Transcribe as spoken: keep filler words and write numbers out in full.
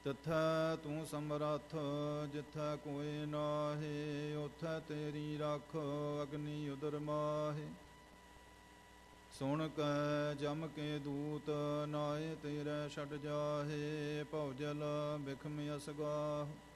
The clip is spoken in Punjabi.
ਤਿਥੈ ਤੂੰ ਸਮਰੱਥ ਜਿਥੈ ਕੋਈ ਨਾਹੀ, ਉਥੈ ਤੇਰੀ ਰੱਖ ਅਗਨੀ ਉਦਰ ਮਾਹੀ। ਸੁਣ ਕੈ ਜਮ ਕੇ ਦੂਤ ਨਾਏ ਤੇਰੇ ਛੱਡ ਜਾਹੇ, ਭਉ ਜਲ ਬਿਖਮ ਅਸਗਾਹ।